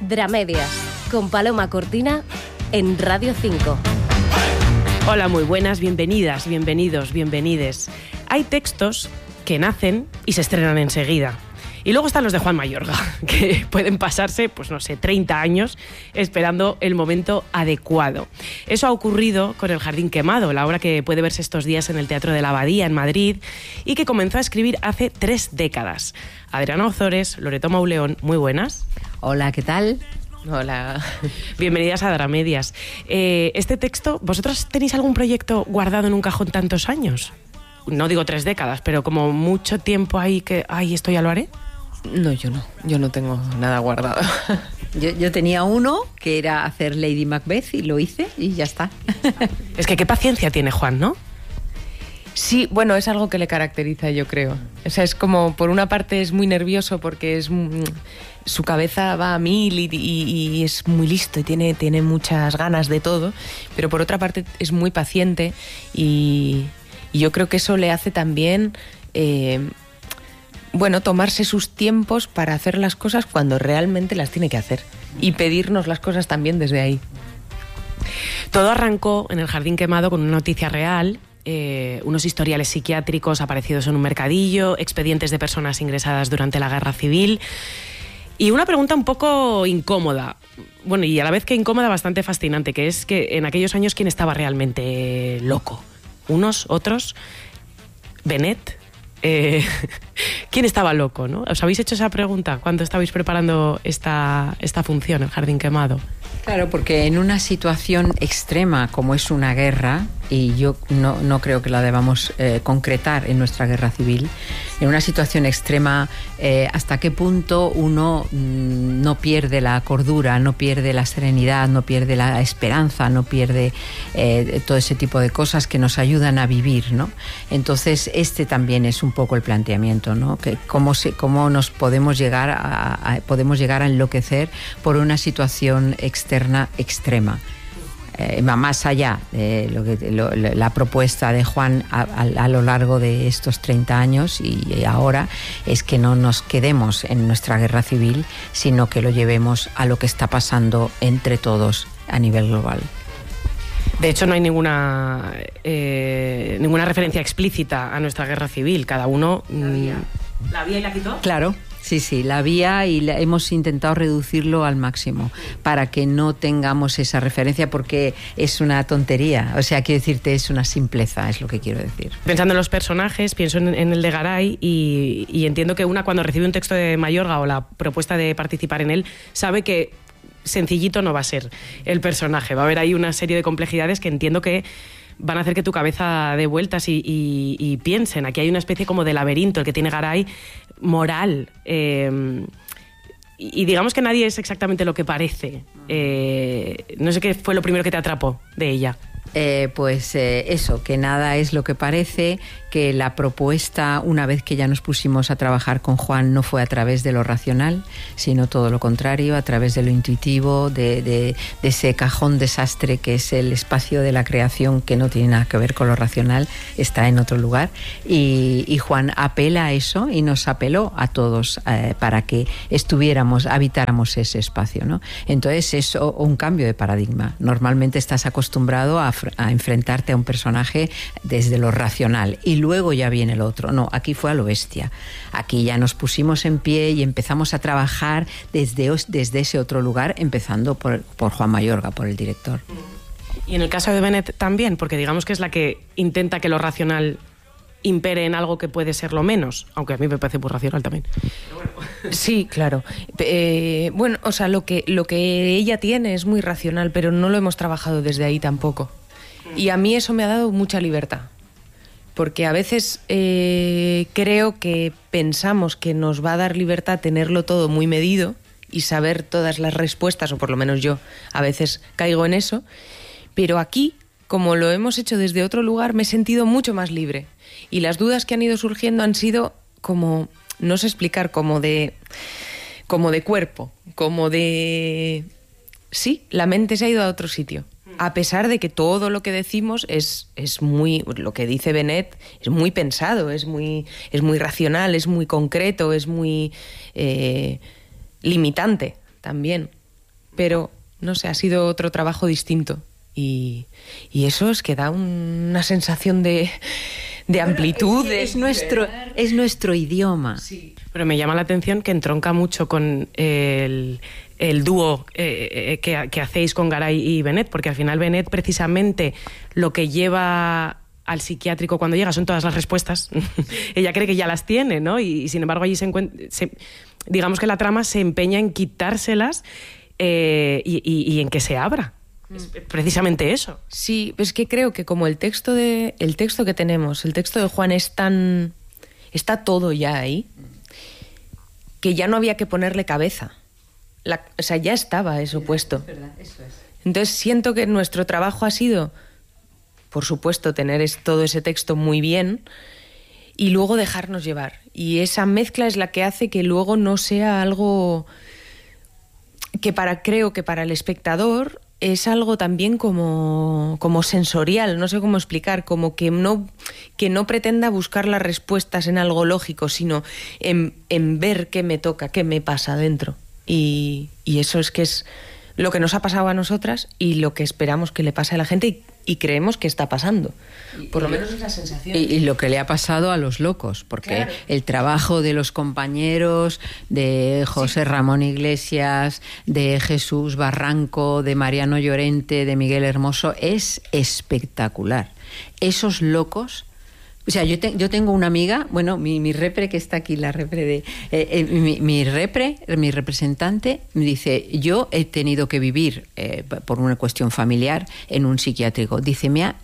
Dramedias, con Paloma Cortina en Radio 5. Hola, muy buenas, bienvenidas, bienvenidos, bienvenides. Hay textos que nacen y se estrenan enseguida. Y luego están los de Juan Mayorga, que pueden pasarse, 30 años esperando el momento adecuado. Eso ha ocurrido con El Jardín Quemado, la obra que puede verse estos días en el Teatro de la Abadía, en Madrid, y que comenzó a escribir hace 3 décadas. Adriana Ozores, Loreto Mauleón, muy buenas. Hola, ¿qué tal? Hola. Bienvenidas a Dramedias. Este texto, ¿vosotros tenéis algún proyecto guardado en un cajón tantos años? No digo 3 décadas, pero como mucho tiempo ahí que, esto ya lo haré. No, yo no tengo nada guardado. Yo tenía uno que era hacer Lady Macbeth y lo hice y ya está. Es que qué paciencia tiene Juan, ¿no? Sí, bueno, es algo que le caracteriza, yo creo. O sea, es como, por una parte es muy nervioso porque su cabeza va a 1000 y es muy listo y tiene muchas ganas de todo, pero por otra parte es muy paciente y yo creo que eso le hace también... tomarse sus tiempos para hacer las cosas cuando realmente las tiene que hacer y pedirnos las cosas también desde ahí. Todo arrancó en El Jardín Quemado con una noticia real, unos historiales psiquiátricos aparecidos en un mercadillo, expedientes de personas ingresadas durante la Guerra Civil y una pregunta un poco incómoda, y a la vez que incómoda bastante fascinante, que es que en aquellos años ¿quién estaba realmente loco? ¿Unos? ¿Otros? ¿Bennett? ¿Quién estaba loco, no? ¿Os habéis hecho esa pregunta cuando estabais preparando esta función, El Jardín Quemado? Claro, porque en una situación extrema como es una guerra, y yo no creo que la debamos concretar en nuestra guerra civil, en una situación extrema, ¿hasta qué punto uno no pierde la cordura, no pierde la serenidad, no pierde la esperanza, no pierde todo ese tipo de cosas que nos ayudan a vivir, ¿no? Entonces, este también es un poco el planteamiento, ¿no? Que cómo nos podemos llegar a enloquecer por una situación externa extrema. Más allá de la propuesta de Juan a lo largo de estos 30 años y ahora es que no nos quedemos en nuestra guerra civil, sino que lo llevemos a lo que está pasando entre todos a nivel global. De hecho, no hay ninguna referencia explícita a nuestra guerra civil. Cada uno... ¿La había y la quitó? Claro. Sí, la había y hemos intentado reducirlo al máximo para que no tengamos esa referencia porque es una tontería. O sea, quiero decirte, es una simpleza, es lo que quiero decir. Pensando en los personajes, pienso en el de Garay y entiendo que una cuando recibe un texto de Mayorga o la propuesta de participar en él, sabe que sencillito no va a ser el personaje. Va a haber ahí una serie de complejidades que entiendo que van a hacer que tu cabeza dé vueltas y piensen. Aquí hay una especie como de laberinto, el que tiene Garay, moral. Y digamos que nadie es exactamente lo que parece. No sé qué fue lo primero que te atrapó de ella. Eso, que nada es lo que parece, que la propuesta, una vez que ya nos pusimos a trabajar con Juan, no fue a través de lo racional, sino todo lo contrario, a través de lo intuitivo, de ese cajón desastre que es el espacio de la creación, que no tiene nada que ver con lo racional, está en otro lugar. Y Juan apela a eso y nos apeló a todos para que habitáramos ese espacio, ¿no? Entonces es un cambio de paradigma. Normalmente estás acostumbrado a enfrentarte a un personaje desde lo racional y luego ya viene el otro. No, aquí fue a lo bestia. Aquí ya nos pusimos en pie y empezamos a trabajar desde ese otro lugar, empezando por Juan Mayorga, por el director. Y en el caso de Bennett también, porque digamos que es la que intenta que lo racional impere en algo que puede ser lo menos, aunque a mí me parece muy racional también. Sí, claro. Lo que ella tiene es muy racional, pero no lo hemos trabajado desde ahí tampoco. Y a mí eso me ha dado mucha libertad, porque a veces creo que pensamos que nos va a dar libertad tenerlo todo muy medido y saber todas las respuestas, o por lo menos yo a veces caigo en eso, pero aquí, como lo hemos hecho desde otro lugar, me he sentido mucho más libre. Y las dudas que han ido surgiendo han sido como, no sé explicar, como de cuerpo, como de... Sí, la mente se ha ido a otro sitio. A pesar de que todo lo que decimos es muy... Lo que dice Bennett es muy pensado, es muy racional, es muy concreto, es muy limitante también. pero no sé, ha sido otro trabajo distinto. Y eso es que da una sensación de amplitud. Es nuestro idioma. Sí. Pero me llama la atención que entronca mucho con el dúo que hacéis con Garay y Benet, porque al final Benet precisamente lo que lleva al psiquiátrico cuando llega son todas las respuestas. Ella cree que ya las tiene, ¿no? Y sin embargo allí digamos que la trama se empeña en quitárselas y en que se abra. Es precisamente eso. Sí, es que creo que como el texto que tenemos, el texto de Juan está todo ya ahí, que ya no había que ponerle cabeza. O sea, ya estaba eso puesto. Es verdad, eso es. Entonces siento que nuestro trabajo ha sido, por supuesto, tener todo ese texto muy bien y luego dejarnos llevar. Y esa mezcla es la que hace que luego no sea algo que creo que para el espectador es algo también como sensorial, no sé cómo explicar, como que no pretenda buscar las respuestas en algo lógico, sino en ver qué me toca, qué me pasa dentro. Y eso es que es lo que nos ha pasado a nosotras y lo que esperamos que le pase a la gente y creemos que está pasando. Por lo menos es la sensación. Y lo que le ha pasado a los locos, porque claro, el trabajo de los compañeros, de José Ramón Iglesias, de Jesús Barranco, de Mariano Llorente, de Miguel Hermoso, es espectacular. Esos locos... O sea, yo tengo una amiga, bueno, mi repre que está aquí, la repre de... mi representante, me dice, yo he tenido que vivir por una cuestión familiar en un psiquiátrico. Dice, me han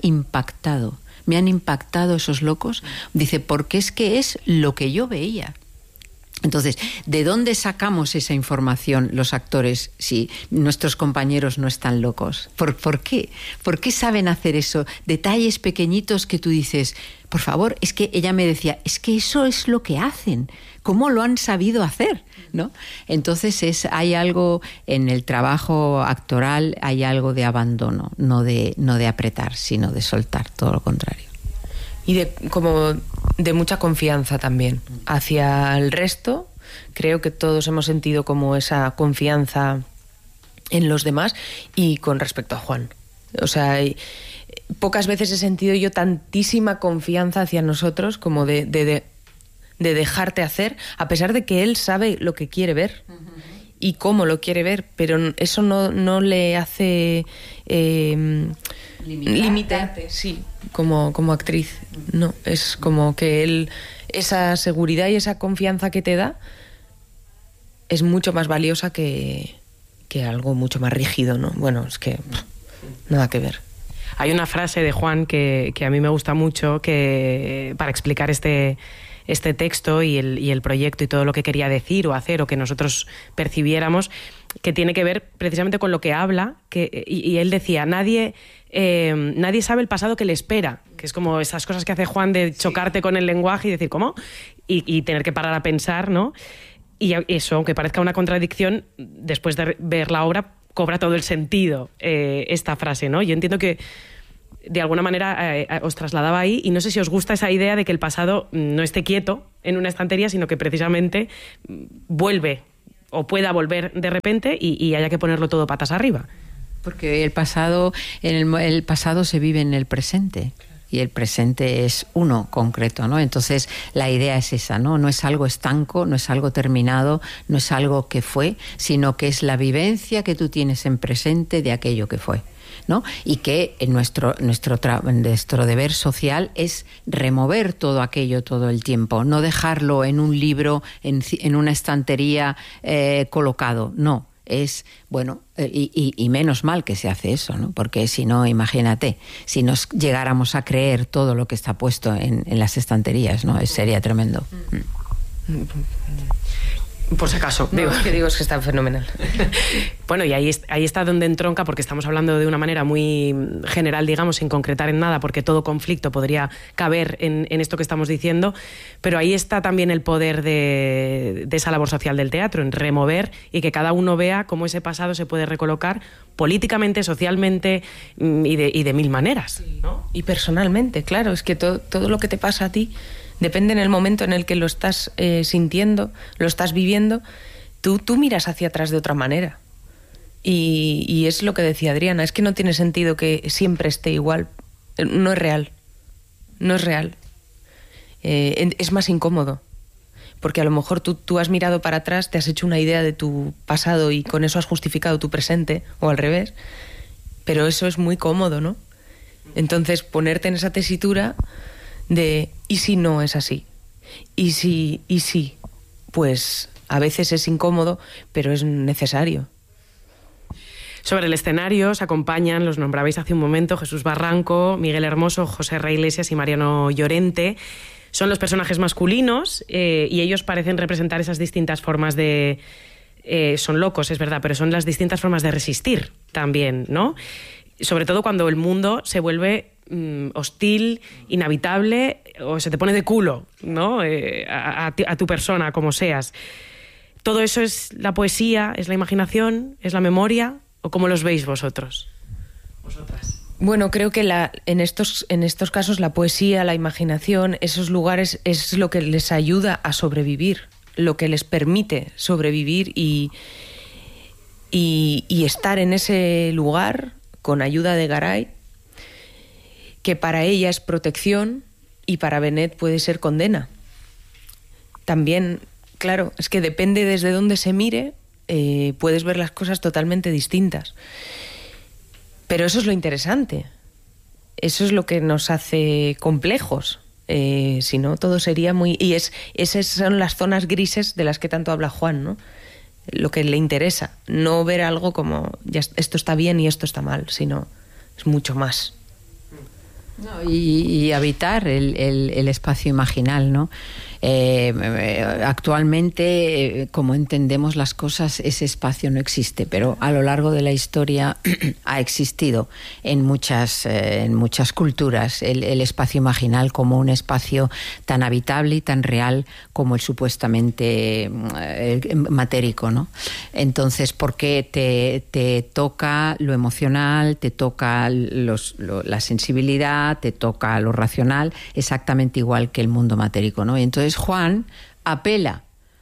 impactado esos locos. Dice, porque es que es lo que yo veía. Entonces, ¿de dónde sacamos esa información los actores si nuestros compañeros no están locos? ¿Por qué? ¿Por qué saben hacer eso? Detalles pequeñitos que tú dices, por favor, es que ella me decía, es que eso es lo que hacen, ¿cómo lo han sabido hacer? ¿No? Entonces hay algo en el trabajo actoral, hay algo de abandono, no de apretar, sino de soltar, todo lo contrario. Y de mucha confianza también hacia el resto. Creo que todos hemos sentido como esa confianza en los demás y con respecto a Juan. O sea, pocas veces he sentido yo tantísima confianza hacia nosotros como de dejarte hacer, a pesar de que él sabe lo que quiere ver y cómo lo quiere ver, pero eso no le hace limitarte, sí, como actriz. No, es como que él, esa seguridad y esa confianza que te da es mucho más valiosa que algo mucho más rígido, ¿no? Bueno, es que nada que ver. Hay una frase de Juan que a mí me gusta mucho para explicar este texto y el proyecto y todo lo que quería decir o hacer o que nosotros percibiéramos, que tiene que ver precisamente con lo que habla, y él decía, nadie sabe el pasado que le espera, que es como esas cosas que hace Juan de chocarte con el lenguaje y decir, ¿cómo? Y tener que parar a pensar, ¿no? Y eso, aunque parezca una contradicción, después de ver la obra cobra todo el sentido esta frase, ¿no? Yo entiendo que de alguna manera os trasladaba ahí, y no sé si os gusta esa idea de que el pasado no esté quieto en una estantería, sino que precisamente vuelve o pueda volver de repente y haya que ponerlo todo patas arriba. Porque el pasado se vive en el presente. Y el presente es uno concreto, ¿no? Entonces la idea es esa, ¿no? No es algo estanco, no es algo terminado, no es algo que fue, sino que es la vivencia que tú tienes en presente de aquello que fue, ¿no? Y que nuestro deber social es remover todo aquello todo el tiempo, no dejarlo en un libro, en una estantería colocado, no. Es, bueno, y menos mal que se hace eso, ¿no? Porque si no, imagínate, si nos llegáramos a creer todo lo que está puesto en las estanterías, ¿no? Sería tremendo. Por si acaso. No, que digo es que está fenomenal. Bueno, y ahí está donde entronca, porque estamos hablando de una manera muy general, digamos, sin concretar en nada, porque todo conflicto podría caber en esto que estamos diciendo, pero ahí está también el poder de esa labor social del teatro, en remover y que cada uno vea cómo ese pasado se puede recolocar políticamente, socialmente y de mil maneras, ¿no? Y personalmente, claro, es que todo lo que te pasa a ti depende en el momento en el que lo estás sintiendo, lo estás viviendo, tú miras hacia atrás de otra manera. Y es lo que decía Adriana, es que no tiene sentido que siempre esté igual. No es real. No es real. Es más incómodo. Porque a lo mejor tú has mirado para atrás, te has hecho una idea de tu pasado y con eso has justificado tu presente, o al revés. Pero eso es muy cómodo, ¿no? Entonces, ponerte en esa tesitura de ¿y si no es así? ¿Y si? Pues a veces es incómodo, pero es necesario. Sobre el escenario se acompañan, los nombrabais hace un momento, Jesús Barranco, Miguel Hermoso, José Ra Iglesias y Mariano Llorente. Son los personajes masculinos y ellos parecen representar esas distintas formas de... son locos, es verdad, pero son las distintas formas de resistir también, ¿no? Sobre todo cuando el mundo se vuelve hostil, inhabitable o se te pone de culo, ¿no? A tu persona, como seas. ¿Todo eso es la poesía, es la imaginación, es la memoria? ¿O cómo los veis vosotros? Vosotras. Bueno, creo que en estos casos la poesía, la imaginación, esos lugares es lo que les ayuda a sobrevivir, lo que les permite sobrevivir y estar en ese lugar con ayuda de Garay, que para ella es protección y para Benet puede ser condena. También, claro, es que depende desde dónde se mire, puedes ver las cosas totalmente distintas. Pero eso es lo interesante. Eso es lo que nos hace complejos. Si no, todo sería muy... Y esas son las zonas grises de las que tanto habla Juan, ¿no? Lo que le interesa. No ver algo como ya, esto está bien y esto está mal, sino es mucho más. No, y habitar el espacio imaginal, ¿no? Actualmente, como entendemos las cosas, ese espacio no existe, pero a lo largo de la historia ha existido en muchas culturas el espacio imaginal como un espacio tan habitable y tan real como el supuestamente matérico, ¿no? Entonces, porque te toca lo emocional, te toca la sensibilidad, te toca lo racional, exactamente igual que el mundo matérico, ¿no? Y entonces Juan apela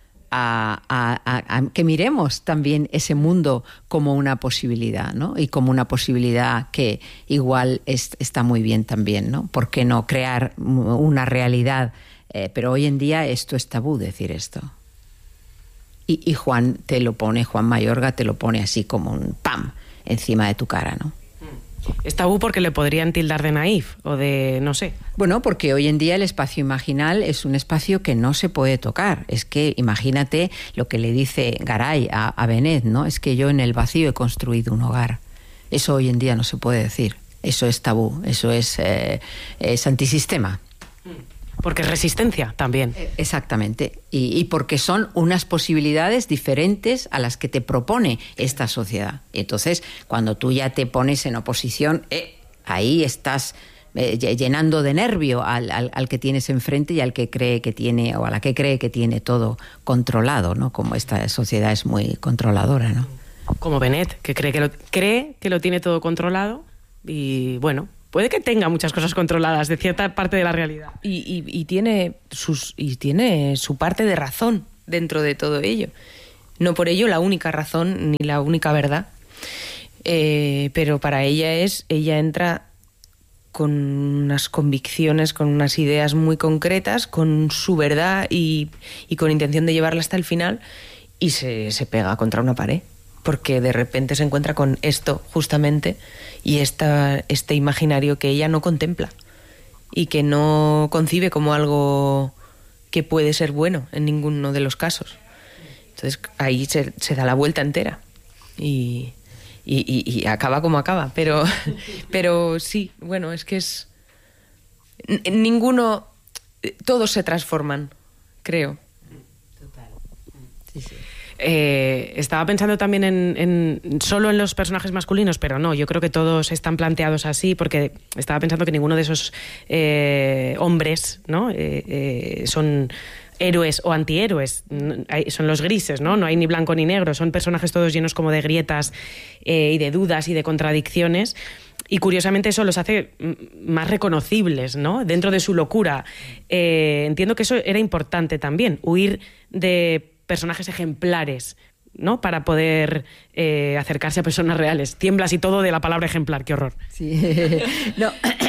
a que miremos también ese mundo como una posibilidad, ¿no? Y como una posibilidad que igual está muy bien también, ¿no? ¿Por qué no crear una realidad? Pero hoy en día esto es tabú, decir esto. Y Juan Mayorga te lo pone así como un ¡pam! Encima de tu cara, ¿no? Es tabú porque le podrían tildar de naif o de no sé. Bueno, porque hoy en día el espacio imaginal es un espacio que no se puede tocar. Es que imagínate lo que le dice Garay a Benet, ¿no? Es que yo en el vacío he construido un hogar. Eso hoy en día no se puede decir. Eso es tabú, eso es antisistema. Porque es resistencia también. Exactamente. Y porque son unas posibilidades diferentes a las que te propone esta sociedad. Entonces, cuando tú ya te pones en oposición, ahí estás llenando de nervio al que tienes enfrente y al que cree que tiene, o a la que cree que tiene todo controlado, ¿no? Como esta sociedad es muy controladora, ¿no? Como Benet, que cree que lo tiene todo controlado y, bueno, puede que tenga muchas cosas controladas de cierta parte de la realidad. Y tiene su parte de razón dentro de todo ello. No por ello la única razón ni la única verdad. Pero para ella entra con unas convicciones, con unas ideas muy concretas, con su verdad y con intención de llevarla hasta el final, y se pega contra una pared. Porque de repente se encuentra con esto, justamente, y este imaginario que ella no contempla y que no concibe como algo que puede ser bueno en ninguno de los casos. Entonces ahí se da la vuelta entera y acaba como acaba. Pero sí, bueno, es que es... Todos se transforman, creo. Total. Sí, sí. Estaba pensando también solo en los personajes masculinos, pero no, yo creo que todos están planteados así, porque estaba pensando que ninguno de esos hombres, ¿no? Son héroes o antihéroes, son los grises, ¿no? No hay ni blanco ni negro, son personajes todos llenos como de grietas y de dudas y de contradicciones. Y curiosamente eso los hace más reconocibles, ¿no? Dentro de su locura. Entiendo que eso era importante también, huir de personajes ejemplares ¿no? Para poder acercarse a personas reales. Tiemblas y todo de la palabra ejemplar, qué horror. Sí, no,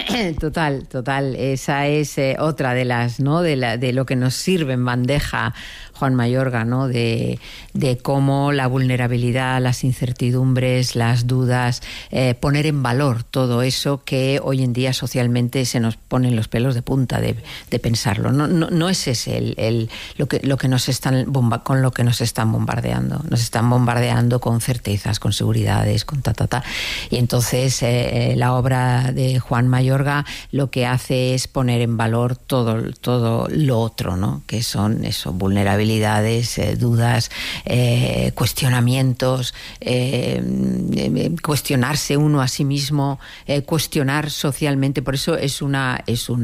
total. Esa es otra de las, ¿no? De lo que nos sirve en bandeja Juan Mayorga, ¿no? De cómo la vulnerabilidad, las incertidumbres, las dudas, poner en valor todo eso que hoy en día socialmente se nos ponen los pelos de punta de pensarlo. No es ese lo que nos están con lo que nos están bombardeando. Nos están bombardeando con certezas, con seguridades, con y entonces la obra de Juan Mayorga lo que hace es poner en valor todo lo otro, ¿no? Que son eso, vulnerabilidades, dudas, cuestionamientos, cuestionarse uno a sí mismo, cuestionar socialmente. Por eso es una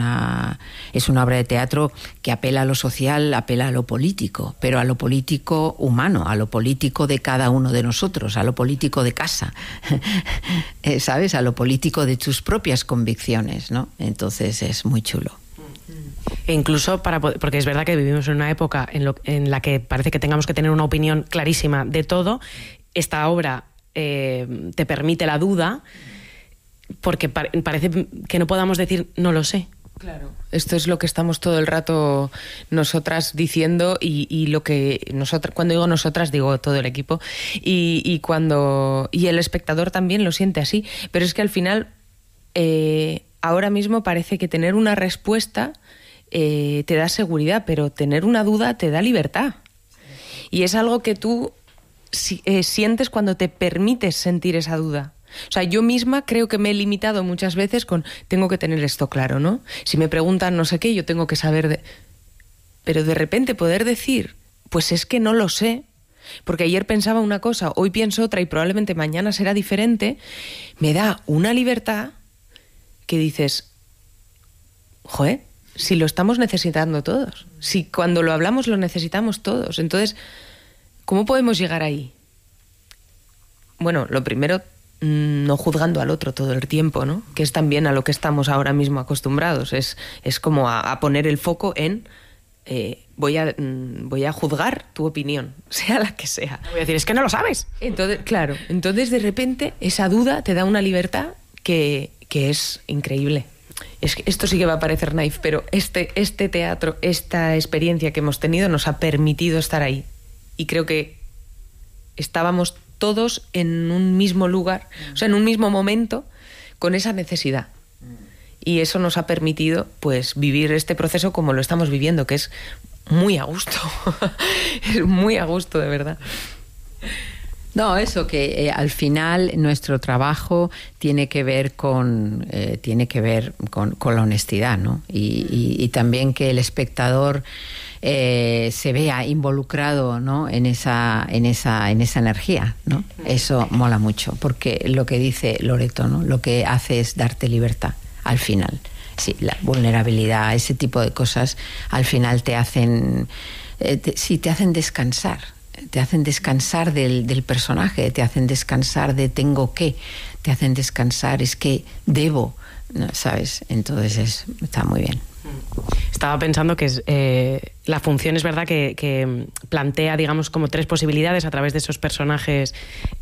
obra de teatro que apela a lo social, apela a lo político, pero a lo político humano, a lo político de cada uno de nosotros, a lo político de casa, ¿sabes? A lo político de tus propias convicciones, ¿no? Entonces es muy chulo. E incluso porque es verdad que vivimos en una época en la que parece que tengamos que tener una opinión clarísima de todo. Esta obra te permite la duda, porque parece que no podamos decir no lo sé. Claro, esto es lo que estamos todo el rato nosotras diciendo y lo que nosotras, cuando digo nosotras digo todo el equipo y el espectador también lo siente así, pero es que al final ahora mismo parece que tener una respuesta te da seguridad, pero tener una duda te da libertad. Y es algo que tú sientes cuando te permites sentir esa duda. O sea, yo misma creo que me he limitado muchas veces con tengo que tener esto claro, ¿no? Si me preguntan no sé qué, yo tengo que saber Pero de repente poder decir, pues es que no lo sé, porque ayer pensaba una cosa, hoy pienso otra y probablemente mañana será diferente, me da una libertad que dices, joder, si lo estamos necesitando todos, si cuando lo hablamos lo necesitamos todos, entonces, ¿cómo podemos llegar ahí? Bueno, lo primero, no juzgando al otro todo el tiempo, ¿no? Que es también a lo que estamos ahora mismo acostumbrados. Es como a poner el foco en voy a juzgar tu opinión, sea la que sea. Voy a decir, es que no lo sabes. Entonces, claro, de repente esa duda te da una libertad que es increíble. Es que esto sí que va a parecer naif, pero este teatro, esta experiencia que hemos tenido nos ha permitido estar ahí. Y creo que estábamos todos en un mismo lugar, o sea, en un mismo momento, con esa necesidad. Y eso nos ha permitido, pues, vivir este proceso como lo estamos viviendo, que es muy a gusto. Es muy a gusto, de verdad. No, eso que al final nuestro trabajo tiene que ver con la honestidad, ¿no? Y también que el espectador se vea involucrado, ¿no? en esa energía, ¿no? Eso mola mucho, porque lo que dice Loreto, ¿no? Lo que hace es darte libertad al final. Sí, la vulnerabilidad, ese tipo de cosas al final te hacen descansar. Te hacen descansar del personaje, te hacen descansar de tengo que, te hacen descansar es que debo, ¿no? ¿Sabes? Entonces está muy bien. Estaba pensando que la función es verdad que plantea, digamos, como tres posibilidades a través de esos personajes